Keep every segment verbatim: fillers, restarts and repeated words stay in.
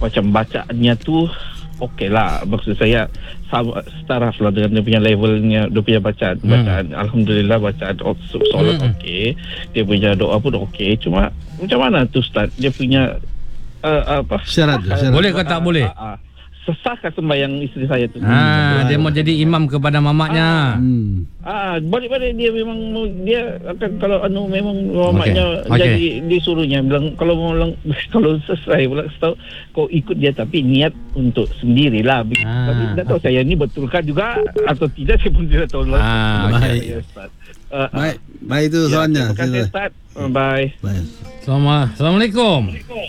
macam bacaannya tu okey lah, maksud saya sama setaraf lah dengan dia punya levelnya, dia punya bacaan hmm. bacaan alhamdulillah bacaan solat hmm. okey, dia punya doa pun okey, cuma macam mana tu Ustaz dia punya uh, apa syarat, syarat. Boleh ke tak uh, boleh uh, uh, sesahkah sembahyang isteri saya tu? Ah, dia mau jadi imam kepada mamaknya. Ah, hmm. ah balik-balik dia memang dia akan kalau anu memang mamaknya okay. jadi okay. disuruhnya bilang kalau mau kalau selesai pula tahu kau ikut dia tapi niat untuk sendirilah. Ah, tapi tidak tahu okay. saya ni betulkah juga atau tidak, saya pun tidak tahu. Ah, baik. Ya, Ustaz. Uh, baik, baik itu soalnya. Ya, terima kasih Ustaz. Bye. Bye. Selamat. Assalamualaikum.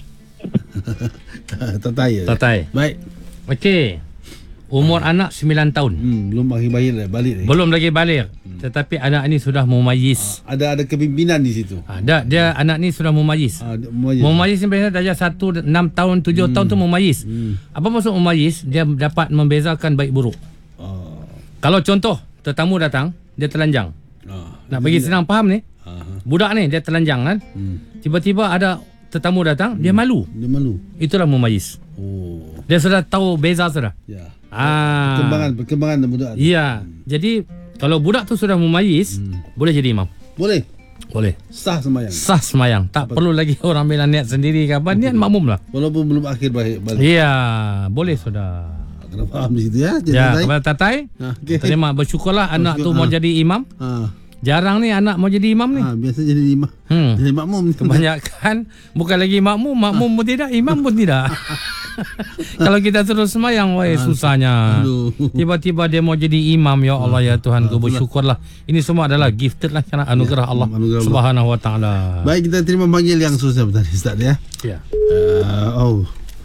Tatai. Tatai. Baik. Okey. Umur anak sembilan tahun. Hmm, belum lagi balik balik ni. Belum lagi balik. Hmm. Tetapi anak ni sudah mumayyiz. Ah, ada ada kepimpinan di situ. Ada, dia anak ni sudah mumayyiz. Ah, mumayyiz. Mumayyiz ni biasanya darjah satu, enam tahun, tujuh hmm. tahun tu mumayyiz. Hmm. Apa maksud mumayyiz? Dia dapat membezakan baik buruk. Oh. Kalau contoh tetamu datang, dia telanjang. Oh. Nak bagi senang faham ni. Aha. Budak ni dia telanjang kan? Hmm. Tiba-tiba ada tetamu datang, hmm. dia malu. Dia malu. Itulah mumayyiz. Oh. Dia sudah tahu beza sudah. Ya. Ah. Perkembangan perkembangan budak. Ya. Hmm. Jadi kalau budak tu sudah mumayyiz, hmm. boleh jadi imam. Boleh. Boleh. Sah sembahyang. Sah sembahyang. Tak apa? Perlu lagi orang bilang niat sendiri ke apa, niat makmum lah. Walaupun belum akhir balik. Ya, boleh sudah. Kena faham di situ ya. Ya, kepada Tatai. Ha, okay. Terima bersyukurlah Bersyukur, anak tu ha. mau jadi imam. Ha. Jarang ni anak mau jadi imam ni. Ha, biasa jadi imam. Hmm. Jadi makmum. Kebanyakan bukan lagi makmum, makmum pun tidak, imam pun tidak. Kalau kita terus sembahyang, wah susahnya. Aduh. Tiba-tiba dia mau jadi imam, ya Allah ya Tuhan, ku bersyukurlah. Ini semua adalah gifted lah karena anugerah ya, Allah anugerah Subhanahu wa taala. Baik, kita terima panggil yang susah tadi Ustaz ya. Ya. Uh, oh.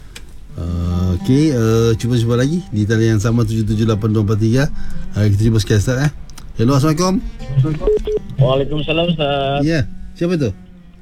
Uh, Okey, uh, cuba-cuba lagi di talian yang sama tujuh tujuh lapan dua empat tiga. Uh, kita cuba sekali Ustaz eh. Hello, Assalamualaikum. Waalaikumsalam Ustaz. Ya, siapa tu?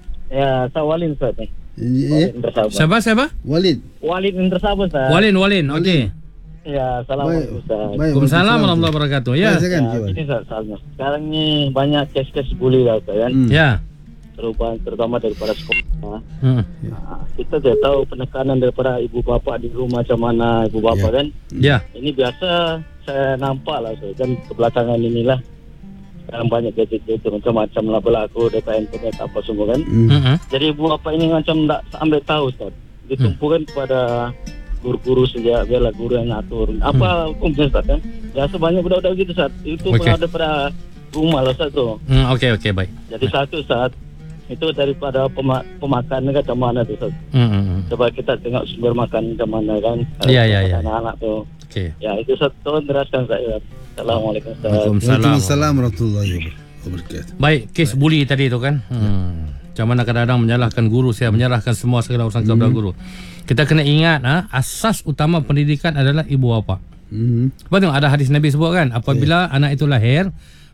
Ya, saya Walid Ustaz ni. Ya. Siapa siapa? Walid. Walid Intersabah Ustaz. Walid Walid. Okey. Ya, assalamualaikum Ustaz. Waalaikumsalam warahmatullahi wabarakatuh. Ya. Ya, ini Ustaz. Sekarang ni banyak kes-kes bully lah Ustaz kan. Hmm. Ya. Terutama terutama daripada sekolah. Hmm. Nah, kita tidak tahu penekanan daripada ibu bapa di rumah macam mana ibu bapa ya. kan. Ya. Ini biasa saya nampak lah Ustaz kan kebelakangan inilah. Sekarang banyak gadget-gadget macam-macam lah berlaku dekat internet apa semua kan. Mm-hmm. Jadi ibu apa ini macam tak sampai tahu Ustaz. Ditumpukan mm. kepada guru-guru saja, biarlah guru yang ngatur. Apa hukumnya mm. Ustaz kan? Biasa banyak budak-budak gitu Ustaz. Itu okay. ada pada rumah lah Ustaz tu. Mm, okey okey baik. Jadi yeah. satu Ustaz, itu daripada pema- pemakan macam mana tu Ustaz. Mm-hmm. Coba kita tengok sumber makan macam mana kan. Ya ya ya. Anak-anak tu. Okey. Ya itu satu teraskan saya. Assalamualaikum. Waalaikumsalam warahmatullahi wabarakatuh. Baik, kes bully tadi tu kan. Hmm. Macam mana kadang-kadang menyalahkan guru, saya menyalahkan semua segala urusan kepada hmm. guru. Kita kena ingat ha, asas utama pendidikan adalah ibu bapa. Hmm. Sebab tengok ada hadis Nabi sebut kan, apabila yeah. anak itu lahir,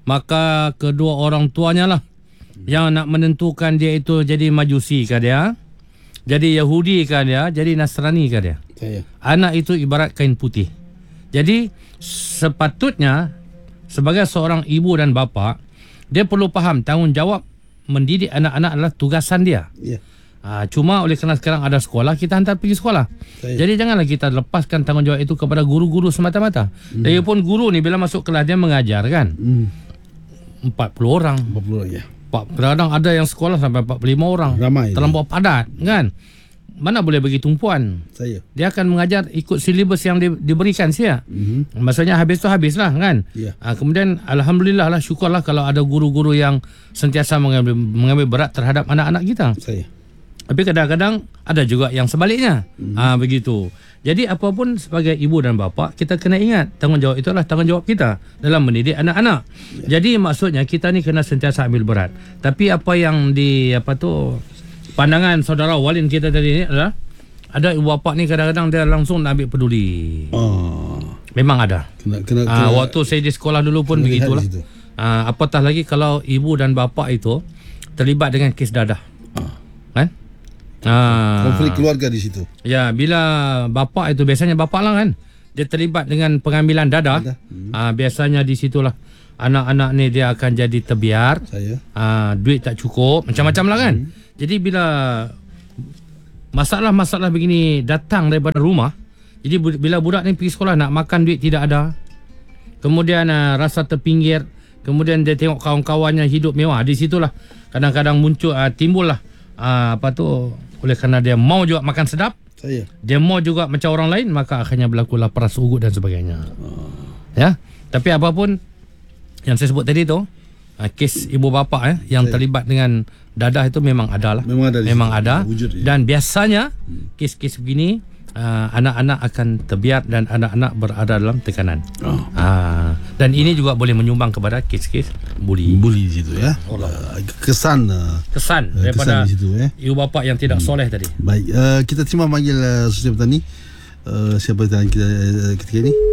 maka kedua orang tuanya lah hmm. yang nak menentukan dia itu jadi Majusi kah dia, jadi Yahudi kah dia, jadi Nasrani kah dia. Saya. Anak itu ibarat kain putih. Jadi sepatutnya sebagai seorang ibu dan bapa, dia perlu faham tanggungjawab mendidik anak-anak adalah tugasan dia. Ya. Ha, cuma oleh kerana sekarang ada sekolah, kita hantar pergi sekolah. Saya. Jadi janganlah kita lepaskan tanggungjawab itu kepada guru-guru semata-mata. Hmm. Lagipun guru ni bila masuk kelas dia mengajar kan. Hmm. empat puluh orang. empat puluh ya. Kadang-kadang ada yang sekolah sampai empat puluh lima orang. Ramai. Terlampau padat kan. Mana boleh bagi tumpuan. Saya. Dia akan mengajar ikut silibus yang di, diberikan saya. Mm-hmm. Maksudnya habis tu habislah kan. Yeah. Ha, kemudian alhamdulillah lah, syukurlah kalau ada guru-guru yang sentiasa mengambil, mengambil berat terhadap anak-anak kita. Saya. Tapi kadang-kadang ada juga yang sebaliknya. Mm-hmm. Ha, begitu. Jadi apapun sebagai ibu dan bapa, kita kena ingat tanggungjawab itu adalah tanggungjawab kita dalam mendidik anak-anak. Yeah. Jadi maksudnya kita ni kena sentiasa ambil berat. Tapi apa yang di apa tu pandangan saudara Walin kita tadi ni adalah ada ibu bapa ni kadang-kadang dia langsung nak ambil peduli. Oh. Memang ada. Kena, kena, kena, uh, waktu saya di sekolah dulu pun begitulah. Uh, apatah lagi kalau ibu dan bapa itu terlibat dengan kes dadah. Uh. Kan? Uh, Konflik keluarga di situ. Ya, bila bapa itu biasanya bapa lah kan. Dia terlibat dengan pengambilan dadah. Hmm. Uh, biasanya di situlah anak-anak ni dia akan jadi terbiar. Saya. Uh, duit tak cukup, macam-macam lah kan. Hmm. Jadi bila masalah-masalah begini datang daripada rumah. Jadi bila budak ni pergi sekolah nak makan duit tidak ada. Kemudian uh, rasa terpinggir. Kemudian dia tengok kawan-kawannya hidup mewah. Di situlah kadang-kadang muncul uh, timbullah uh, apa tu, oleh kerana dia mau juga makan sedap. Saya. Dia mau juga macam orang lain, maka akhirnya berlakulah peras ugut dan sebagainya. Oh. Ya. Tapi apapun yang saya sebut tadi tu, uh, kes ibu bapa eh yang saya. terlibat dengan dadah itu memang ada lah. Memang ada. Memang ada. Wujud, ya. Dan biasanya hmm. kes-kes begini uh, anak-anak akan terbiar dan anak-anak berada dalam tekanan. Oh. Uh, dan ini juga boleh menyumbang kepada kes-kes buli. Buli di situ ya. Oh, uh, kesan uh, kesan daripada kesan di situ, eh. ibu bapa yang tidak hmm. soleh tadi. Baik, uh, kita terima panggil uh, Sosial Petani. Uh, siapa yang kita uh, ketika ini?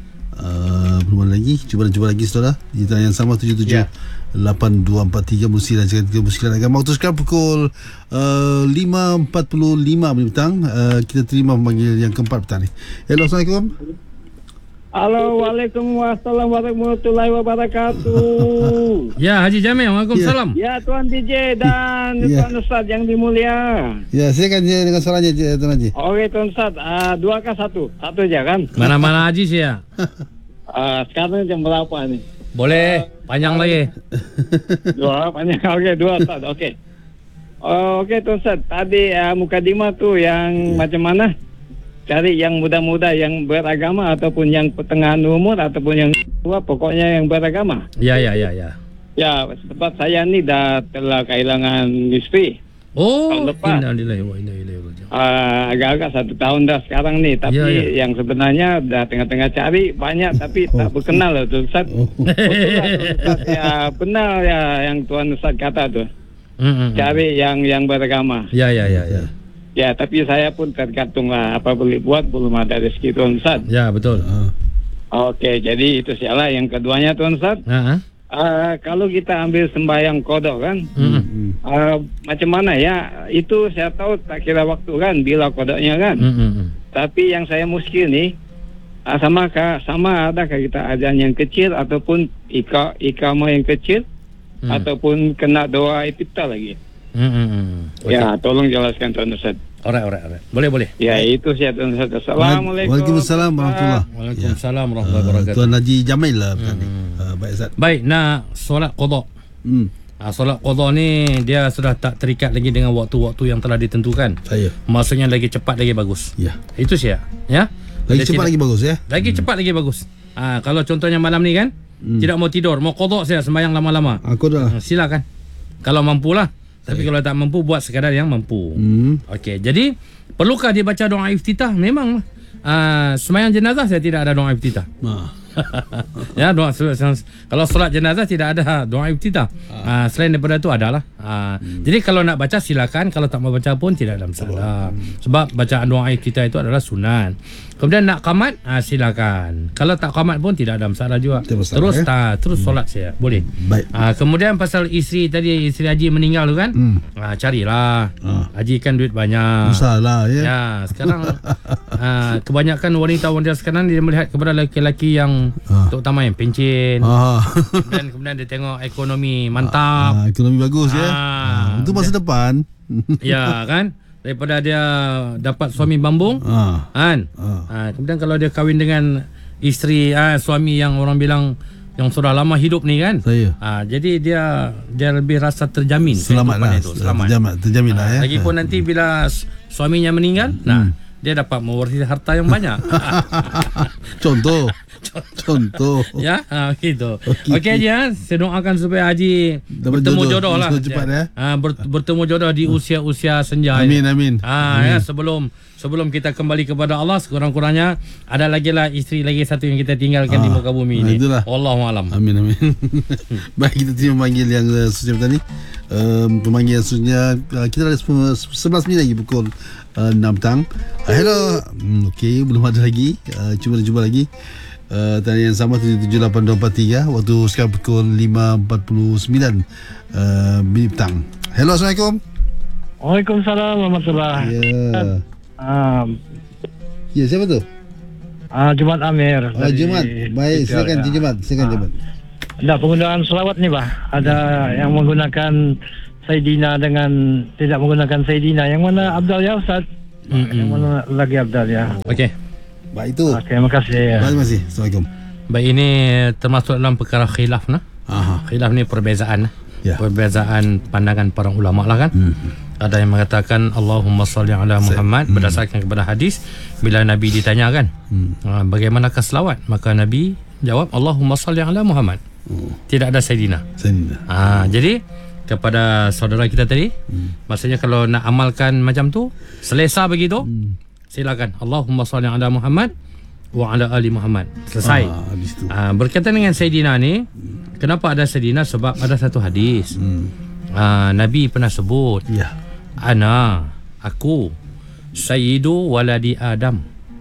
Uh, belum lagi. Cuba cuba lagi saudara. Di tanya yang sama tujuh tujuh lapan dua empat tiga Musi dan Cakap tiga Musi agama. Waktu sekarang pukul uh, lima empat puluh lima petang. Uh, kita terima memanggil yang keempat petang ni. Hello, Assalamualaikum. Halo, Waalaikumsalam warahmatullahi wabarakatuh. Ya, Haji Jamil, Waalaikumsalam. Ya, Tuan D J dan ya. Tuan Ustaz yang dimulia. Ya, silakan je dengan soalannya, Tuan Haji. Oke, Tuan Ustaz, uh, dua kah satu? Satu aja kan? Mana-mana Haji sih ya. uh, sekarang jam berapa nih? Boleh, panjang lagi. Dua, panjang. Oke, dua Ustaz. Oke. Oh, Oke, Tuan Ustaz. Tadi uh, mukadimah tuh yang ya. macam mana? Cari yang muda-muda yang beragama ataupun yang pertengahan umur ataupun yang tua, pokoknya yang beragama. Ya, ya, ya, ya. Ya, tempat saya ni dah telah kehilangan istri. Oh, innalillahi wa inna ilaihi raji'un. Uh, agak-agak satu tahun dah sekarang ni, tapi ya, ya. yang sebenarnya dah tengah-tengah cari banyak tapi oh. tak berkenal lah tu Ustaz. Oh. Ustaz, ya benar ya yang Tuan Ustaz kata tu. Mm-hmm. Cari yang yang beragama. Ya, ya, ya, ya. Ya, tapi saya pun tergantung lah apa boleh buat, belum ada rezeki Tuan Ustaz. Ya, betul. Uh. Okey, jadi itu sialah yang keduanya Tuan Ustaz. Uh-huh. Uh, kalau kita ambil sembahyang qada kan, uh-huh. uh, macam mana ya? Itu saya tahu tak kira waktu kan, bila qadanya kan. Uh-huh. Tapi yang saya muskil ni, uh, sama kah, sama adakah kita azan yang kecil ataupun ika ikamah yang kecil, uh-huh. ataupun kena doa iftitah lagi? Hmm, ya, tolong jelaskan Tuan Ustaz. Alright, alright, alright. Boleh, boleh. Ya, itu saya Tuan Ustaz. Assalamualaikum. Waalaikumsalam warahmatullahi. Waalaikumsalam warahmatullahi wabarakatuh. Tuan Haji Jamil lah hmm. ni. Uh, baik Ustaz. Baik, nah solat qada. Hmm. Ah, solat qada ni dia sudah tak terikat lagi dengan waktu-waktu yang telah ditentukan. Saya. Maksudnya lagi cepat lagi bagus. Ya. Itu sih ya. Ya. Lagi dia cepat tidak, lagi bagus ya. Lagi hmm. cepat lagi bagus. Ah, kalau contohnya malam ni kan, hmm. tidak mau tidur, mau qada saya sembahyang lama-lama. Aku dah. Silakan. Kalau mampulah. Tapi Saya. kalau tak mampu, buat sekadar yang mampu. Hmm. Okey, jadi perlukah dia baca doa iftitah? Memang uh, sembahyang jenazah saya tidak ada doa iftitah. Ah. Ya, doa kalau solat jenazah tidak ada doa iftitah. Ah. Uh, selain daripada itu adalah. Uh, hmm. Jadi kalau nak baca silakan, kalau tak mau baca pun tidak ada masalah. Hmm. Sebab bacaan doa iftitah itu adalah sunat. Kemudian nak qamat, uh, silakan. Kalau tak qamat pun tidak ada masalah juga. Masalah, terus ya? ta, terus hmm. solat saya boleh. Baik. Uh, kemudian pasal isteri tadi, isteri Haji meninggal tu kan, hmm. uh, carilah. Uh. Haji kan duit banyak. Masalah ya. Ya, sekarang uh, kebanyakan wanita-wanita sekarang dia melihat kepada lelaki-lelaki yang uh. terutama yang pencen. Uh. Dan kemudian dia tengok ekonomi mantap. Uh, ekonomi bagus ya. Uh, itu masa dan, depan. Ya kan? Daripada dia dapat suami bambung, ah. kan? Ah. Ah, kemudian kalau dia kahwin dengan isteri, ah, suami yang orang bilang yang sudah lama hidup ni kan? Saya. Ah, jadi dia dia lebih rasa terjamin. Selamat lah. Itu. Selamat. Terjamin, terjamin ah, lah ya. Lagipun ah. nanti bila suaminya meninggal, hmm. nah dia dapat mewarisi harta yang banyak. Contoh. Contoh. Ya, ha, gitu. Okey okay, ya, saya doakan supaya Haji dapat bertemu jodoh, jodoh lah. Cepat, ya. Ha, ber, bertemu jodoh di usia-usia senja. Amin, amin. Ha, amin. Ya, sebelum sebelum kita kembali kepada Allah, sekurang-kurangnya ada lagi lah isteri lagi satu yang kita tinggalkan ah, di muka bumi ini. Wallahu alam. Amin, amin. Baik, kita terima panggil yang uh, sejam tadi. Um, pemanggil yang sunya uh, kita ada sebelas minit lagi pukul uh, enam petang. Uh, hello. Hmm, Okey, belum ada lagi. Uh, cuba cuba lagi. Uh, tadi yang sama tujuh tujuh lapan dua empat tiga. Waktu sekarang pukul lima empat puluh sembilan uh, minit petang. Hello, Assalamualaikum. Waalaikumsalam warahmatullahi. Ya. Yeah. Um, ya, siapa tu? Ah, uh, Jumat Amir. Ah, uh, Jumat. Baik, silakan ya. Jumat. Silakan uh. Jumat. Ada penggunaan selawat ni, bah. Ada ya. yang menggunakan Saidina dengan tidak menggunakan Saidina. Yang mana Abdul ya Ustaz? Mm-hmm. Yang mana lagi Abdul ya? Okey. Baik itu. Okay, terima kasih. Terima kasih. Assalamualaikum. Baik, ini termasuk dalam perkara khilaf nah. Aha. Khilaf ni perbezaan. Ya. Perbezaan pandangan para ulama lah kan. Mm-hmm. Ada yang mengatakan Allahumma salli ala Muhammad hmm. berdasarkan kepada hadis bila Nabi ditanya kan hmm. bagaimanakah selawat, maka Nabi jawab Allahumma salli ala Muhammad. Hmm. Tidak ada Sayyidina. Sayyidina. Ha, jadi kepada saudara kita tadi hmm. maksudnya kalau nak amalkan macam tu selesa begitu hmm. silakan Allahumma salli ala Muhammad wa ala ali Muhammad. Selesai. Ah, ha, berkaitan dengan Sayyidina ni hmm. kenapa ada Sayyidina? Sebab ada satu hadis hmm. ha, Nabi pernah sebut ya. Ana, aku Sayyidu waladi Adam,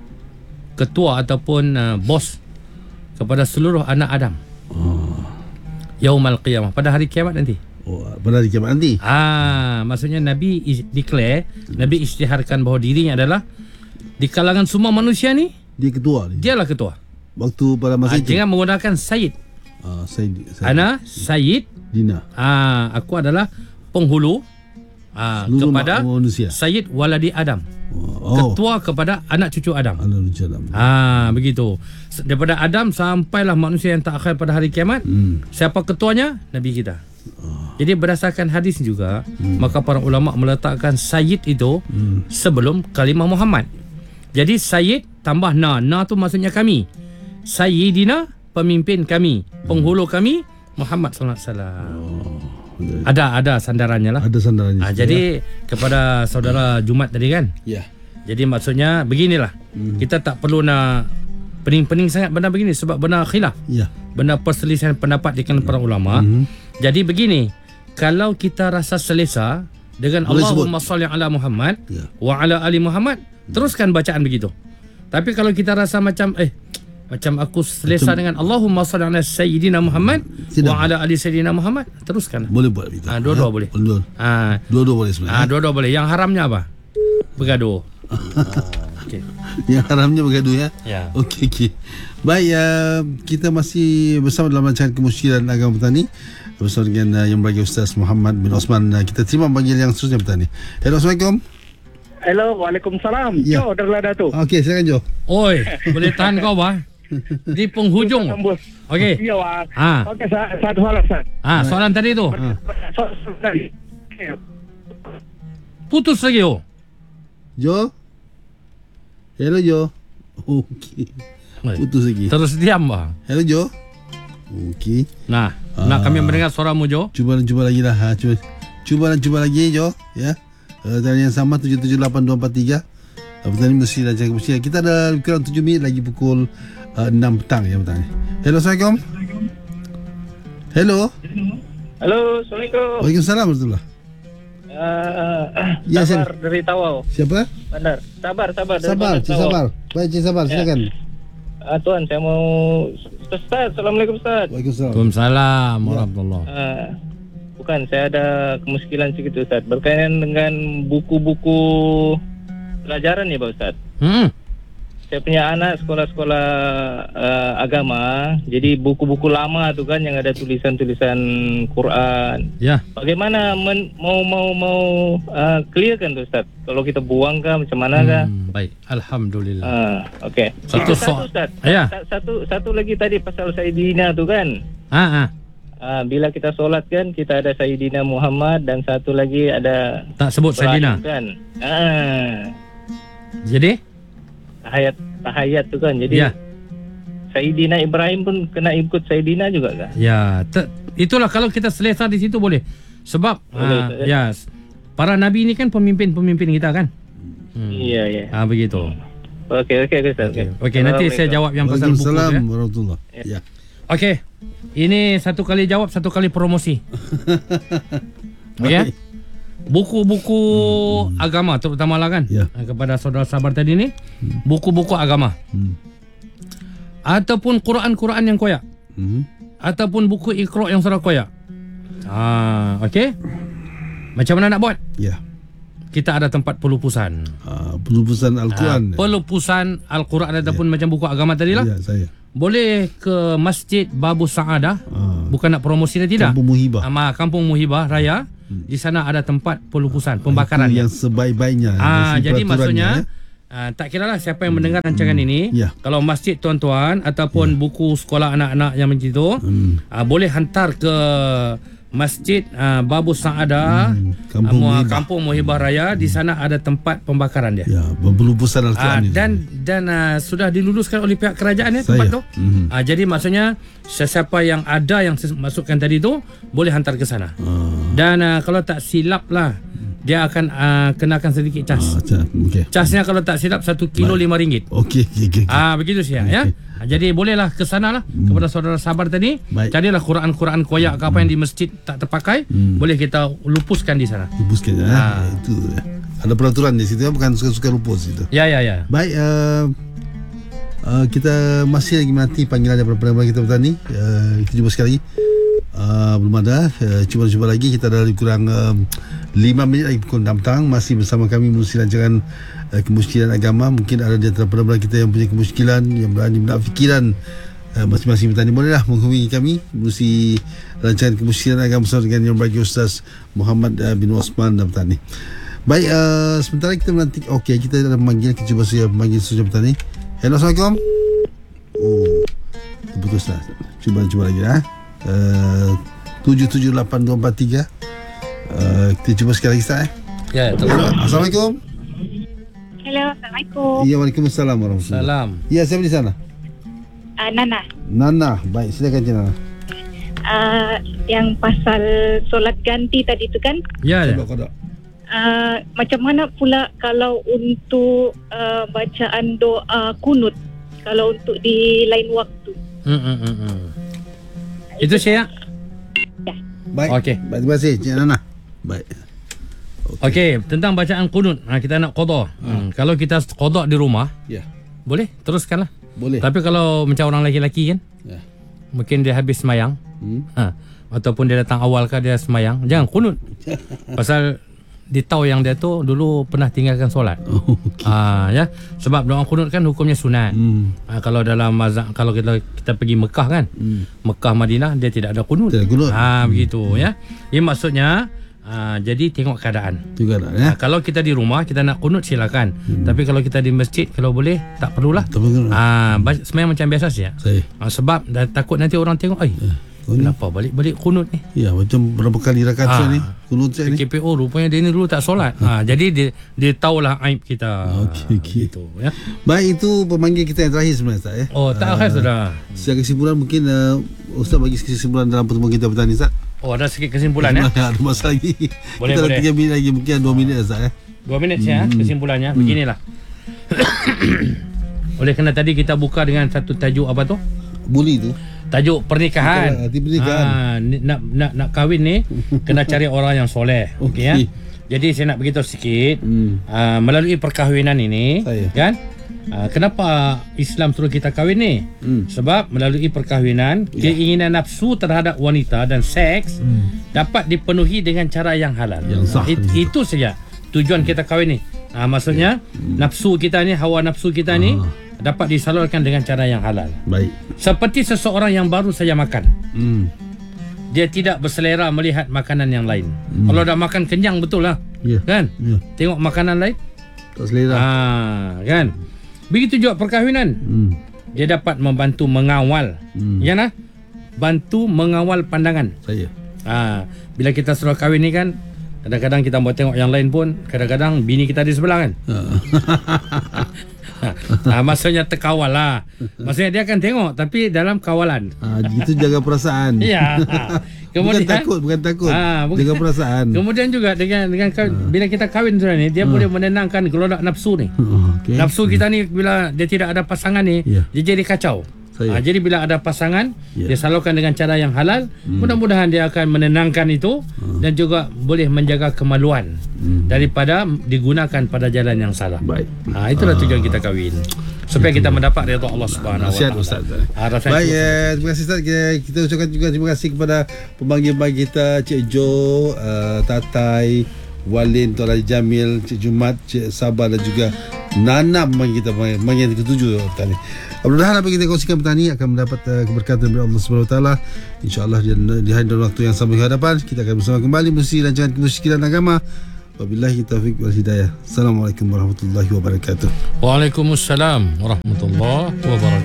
ketua ataupun uh, bos kepada seluruh anak Adam. Oh. Yaumal qiyamah, pada hari kiamat nanti. Oh, pada hari kiamat nanti. Ah, maksudnya Nabi is- declare, Nabi isytiharkan bahawa dirinya adalah di kalangan semua manusia ni dia ketua ni. Dialah ketua. Waktu pada masa ah, itu. Jangan menggunakan Sayyid. Ah, Sayyid. Sayyid. Ana Sayyid Dina. Ah, aku adalah penghulu Ah, kepada manusia. Sayyid waladi Adam. Oh. Ketua kepada anak cucu Adam. Anak cucu Adam. Ah, begitu. Daripada Adam sampailah manusia yang tak akhir pada hari kiamat. Hmm. Siapa ketuanya? Nabi kita. Oh. Jadi berdasarkan hadis juga, hmm. maka para ulama meletakkan Sayyid itu hmm. sebelum kalimah Muhammad. Jadi Sayyid tambah na. Na tu maksudnya kami. Sayyidina, pemimpin kami, penghulu kami, Muhammad sallallahu alaihi wasallam. Oh. Ada ada sandarannya lah. Ada sandarannya. Ha, jadi kepada saudara Jumat tadi kan. Ya. Jadi maksudnya beginilah. Hmm. Kita tak perlu nak pening-pening sangat benda begini sebab benda khilaf. Ya. Benda perselisihan pendapat di kalangan para ulama. Hmm. Jadi begini, kalau kita rasa selesa dengan boleh Allahumma salli ala Muhammad ya. Wa ala ali Muhammad, teruskan bacaan begitu. Tapi kalau kita rasa macam eh macam aku selesa macam, dengan Allahumma salli ala Sayyidina Muhammad tidak. Wa ala ali Sayyidina Muhammad, teruskan. Boleh buat begitu. Ah, dua-dua ya? Boleh. Boleh. Ah, dua-dua boleh sebenarnya. Ah, dua-dua boleh. Yang haramnya apa? Bergaduh. ah, okay. Yang haramnya bergaduh ya. Ya. Okey okey. Baik, uh, kita masih bersama dalam rancangan Kemusyiran Agama Petani bersama dengan uh, yang berbahagia Ustaz Muhammad bin Osman. Uh, kita terima panggil yang seterusnya Petani. Hello, Assalamualaikum. Hello, Waalaikumsalam. Ya. Jo dari Ladatu. Okey, silakan Jo. Oi, boleh tahan kau bah? Di penghujung. Okey. Ya, ah. Okey, satu soalan Ustaz. Ah, soalan tadi tu. Ah. Putus lagi oh. Jo. Hello Jo. Okey. Putus lagi. Terus diam bah. Hello Jo. Okey. Nah, ah. nak kami mendengar suaramu Jo. Cuba dan cuba lagi lah. Ha, cuba. Cuba dan cuba lagi Jo, ya. Uh, dan yang sama tujuh tujuh lapan dua empat tiga. Petani mesti dah jaga mesti. Kita ada kurang tujuh minit lagi pukul uh, enam petang ya petang. Hello, Assalamualaikum. Hello. Hello, Assalamualaikum. Waalaikumsalam warahmatullahi. Uh, ya, sabar saya. Dari Tawau. Siapa? Bandar. Sabar, sabar dari Sabar, Cik Sabar. Baik, Cik Sabar, ya. Silakan. Uh, Tuan, saya mau Ustaz. Assalamualaikum Ustaz. Waalaikumsalam. Waalaikumsalam warahmatullahi. Ya. Uh, bukan, saya ada kemuskilan sedikit Ustaz berkaitan dengan buku-buku pelajaran ni Pak Ustaz. Hmm. Saya punya anak sekolah-sekolah uh, agama, jadi buku-buku lama tu kan yang ada tulisan-tulisan Quran. Ya. Bagaimana men, mau mau mau uh, clearkan tu Ustaz? Kalau kita buang kah macam mana kah? Hmm, baik, alhamdulillah. Uh, okey. Satu, satu Ustaz. Ya. Satu satu lagi tadi pasal Sayyidina tu kan. Ha ah. Uh, bila kita solat kan kita ada Sayyidina Muhammad dan satu lagi ada tak sebut Sayyidina kan. Ah. Jadi tahayat tahayat tu kan. Jadi ya. Sayyidina Ibrahim pun kena ikut Sayyidina juga kan? Ya, te- itulah kalau kita selesa di situ boleh. Sebab boleh, uh, ya para nabi ini kan pemimpin-pemimpin kita kan? Hmm. Iya, iya. Ah begitu. Okey, okey Ustaz. Okey. Okey, nanti saya jawab yang pasal buku ya. Warahmatullahi. Ya. Okey. Ini satu kali jawab, satu kali promosi. Okey. Buku-buku hmm. agama terutama lah kan ya. Kepada saudara sabar tadi ni hmm. buku-buku agama hmm. ataupun Quran-Quran yang koyak hmm. ataupun buku Iqra yang saudara koyak. Ah, okey. Macam mana nak buat? Ya. Kita ada tempat pelupusan. Ah, pelupusan Al-Quran. Ah, pelupusan Al-Quran ataupun ya. Macam buku agama tadi lah. Ya, saya. Boleh ke Masjid Babu Sa'adah. Ah. Bukan nak promosi dah tidak. Kampung Muhibah. Ama Kampung Muhibah Raya. di sana ada tempat pelupusan, pembakaran. Itu yang sebaik-baiknya. Ah, jadi maksudnya Uh, tak kiralah siapa yang mendengar rancangan hmm. ini, yeah. kalau masjid tuan-tuan ataupun yeah. buku sekolah anak-anak yang macam itu, hmm. uh, boleh hantar ke Masjid uh, Babu Sa'adah, hmm. Kampung, uh, Muhibah. Kampung Muhibah Raya. Di sana ada tempat pembakaran dia. Ya, pelupusan Al-Quran. Uh, dan dan uh, sudah diluluskan oleh pihak kerajaan ya tempat tu. Hmm. Uh, jadi maksudnya sesiapa yang ada yang masukkan tadi tu boleh hantar ke sana. Uh. Dan uh, kalau tak silap lah, dia akan uh, kenakan sedikit cas. Ah, okay. Casnya kalau tak silap satu kilo lima ringgit. Okey, okey, okey. Ah, begitu saja okay. ya. Ah, jadi bolehlah ke sana lah hmm. kepada saudara sabar tadi. Baik. Carilah Quran-Quran koyak ke apa yang di masjid tak terpakai, hmm. boleh kita lupuskan di sana. Lupuskan ya. Ah. Itu ada peraturan di situ, bukan suka-suka lupus itu. Ya, ya, ya. Baik, uh, uh, kita masih lagi menanti panggilan daripada pendengar kita petani. Uh, kita jumpa sekali lagi. Uh, belum ada, uh, cuba-cuba lagi. Kita ada lebih kurang uh, lima minit lagi pukul enam petang. Masih bersama kami menerusi rancangan uh, kemusykilan agama. Mungkin ada di antara pendengar kita yang punya kemusykilan, yang berani menak fikiran uh, masing-masing petani, bolehlah menghubungi kami menerusi rancangan kemusykilan agama bersama dengan Yang Berbahagia Ustaz Muhammad uh, bin Osman dan petani. Baik, uh, sementara kita menanti. Okey, kita ada memanggil, kita cuba saya memanggil Ustaz petani. Hello, Assalamualaikum. Oh, terputus lah. Cuba-cuba lagi lah. Uh, tujuh tujuh lapan dua empat tiga. uh, Kita cuba sekali lagi Ustaz eh? Ya, terima. Assalamualaikum. Hello, Assalamualaikum. Ya, Waalaikumsalam warahmatullahi wabarakatuh. Ya, siapa di sana? Uh, Nana. Nana, baik, silakan Cik Nana. Uh, yang pasal solat ganti tadi tu kan? Ya, ya. Uh, macam mana pula kalau untuk uh, bacaan doa kunut, kalau untuk di lain waktu? Hmm, hmm, hmm, hmm. Itu saya. Ya. Baik. Okey. Baik, terima kasih Cik Nana. Baik. Okey, okay, tentang bacaan qunut. Ha, kita nak qada. Hmm. Kalau kita qada di rumah, ya. Boleh, teruskanlah. Boleh. Tapi kalau macam orang lelaki kan? Ya. Mungkin dia habis semayang. Hmm. Ha, ataupun dia datang awal ke dia semayang, jangan qunut. Pasal dia tahu yang dia tu dulu pernah tinggalkan solat. Oh, okay. Ah, ya, sebab doa qunut kan hukumnya sunat. Hmm. Ah, kalau dalam mazhab, kalau kita kita pergi Mekah kan, hmm. Mekah Madinah dia tidak ada qunut. Tidak qunut. Ah, hmm. begitu ya. Ini maksudnya ah, jadi tengok keadaan. Juga ya. Ah, kalau kita di rumah kita nak qunut silakan. Hmm. Tapi kalau kita di masjid kalau boleh tak perlulah. Tak perlu. Ah, semayang macam biasa saja. Ah, sebab dah takut nanti orang tengok, ai. Eh. Kenapa balik-balik kunut ni? Ya, macam berapa kali rakaat ha, ni kunut saya ni. K P O rupanya dia ni dulu tak solat. Ha, jadi dia dia tahulah aib kita. Okey, okey. Gitu, ya. Baik, itu pemanggil kita yang terakhir sebenarnya Ustaz ya. Oh, tak akhir uh, sudah. Secara kesimpulan mungkin uh, Ustaz bagi kesimpulan dalam pertemuan kita petani Ustaz. Oh, ada sikit kesimpulan ya. Ada masa lagi. Boleh, kita boleh. Ada tiga minit lagi, mungkin dua minit Ustaz ya. dua minit ya hmm. kesimpulannya. Hmm. Beginilah. Oleh kerana tadi kita buka dengan satu tajuk apa tu? Buli tu. Tajuk pernikahan. pernikahan. Ha, nak nak nak kahwin ni kena cari orang yang soleh. Okey ya. Jadi saya nak beritahu sikit hmm. uh, melalui perkahwinan ini saya. Kan? Uh, kenapa Islam suruh kita kahwin ni? Hmm. Sebab melalui perkahwinan ya. Keinginan nafsu terhadap wanita dan seks hmm. dapat dipenuhi dengan cara yang halal. Yang sah. It, itu saja tujuan kita kahwin ni. Uh, maksudnya ya. hmm. nafsu kita ni, hawa nafsu kita ni ah. dapat disalurkan dengan cara yang halal. Baik. Seperti seseorang yang baru saja makan. Hmm. Dia tidak berselera melihat makanan yang lain. Hmm. Kalau dah makan kenyang betul lah. Yeah. Kan? Yeah. Tengok makanan lain tak selera. Ah, kan? Begitu juga perkahwinan. Hmm. Dia dapat membantu mengawal. Hmm. Ya nah? Bantu mengawal pandangan. Saya. Ah, bila kita suruh kahwin ni kan, kadang-kadang kita buat tengok yang lain pun, kadang-kadang bini kita di sebelah kan. Ha, maksudnya terkawal lah. Maksudnya dia akan tengok tapi dalam kawalan. Ha, itu jaga perasaan. Ya. Kemudian, bukan takut, bukan takut. Ha, bukan, jaga perasaan. Kemudian juga dengan dengan ha. bila kita kahwin sudah ni, dia ha. boleh menenangkan gelora nafsu ni. Okay. Nafsu kita ni bila dia tidak ada pasangan ni, yeah. dia jadi kacau. Ha, jadi bila ada pasangan, yeah. dia salurkan dengan cara yang halal. Hmm. Mudah-mudahan dia akan menenangkan itu hmm. dan juga boleh menjaga kemaluan hmm. daripada digunakan pada jalan yang salah. Baik. Ha, itulah tujuan kita kahwin. Supaya itu. kita mendapat redha Allah Subhanahu Wa Taala. Ustaz. Ha, Baik, eh, terima kasih Ustaz. Kita ucapkan juga terima kasih kepada pembanggil-pembanggil kita, Cik Jo, uh, Tatai, Walin, Tuan Haji Jamil, Cik Jumat, Cik Sabah dan juga Nana bagi kita bagi yang ketujuh petani. Mudah-mudahan apa kita kongsikan petani akan mendapat uh, keberkatan dari Allah Subhanahu Wa Taala. Insya-Allah di hari dan waktu yang sama hadapan kita akan bersama kembali mesti rancangan kemusikan agama. Wabillahi taufiq wal hidayah. Assalamualaikum warahmatullahi wabarakatuh. Waalaikumsalam warahmatullahi wabarakatuh.